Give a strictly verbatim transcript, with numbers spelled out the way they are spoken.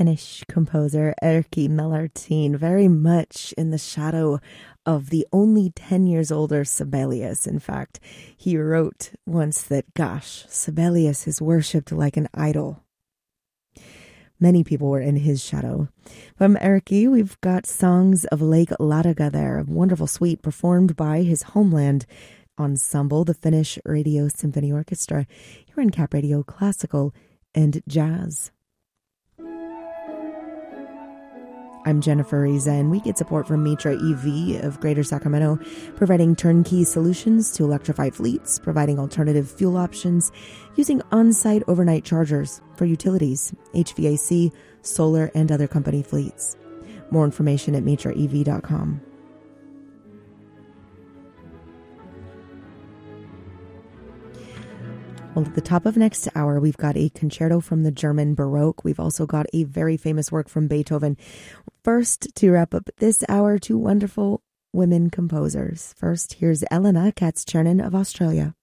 Finnish composer Erkki Mellartin, very much in the shadow of the only ten years older Sibelius. In fact, he wrote once that, gosh, Sibelius is worshipped like an idol. Many people were in his shadow. From Erkki, we've got Songs of Lake Ladoga there, a wonderful suite performed by his homeland ensemble, the Finnish Radio Symphony Orchestra, here on Cap Radio Classical and Jazz. I'm Jennifer Riza, and we get support from Mitra E V of Greater Sacramento, providing turnkey solutions to electrify fleets, providing alternative fuel options, using on-site overnight chargers for utilities, H V A C, solar, and other company fleets. More information at mitra e v dot com. Well, at the top of next hour, we've got a concerto from the German Baroque. We've also got a very famous work from Beethoven. First, to wrap up this hour, two wonderful women composers. First, here's Elena Katz-Chernin of Australia.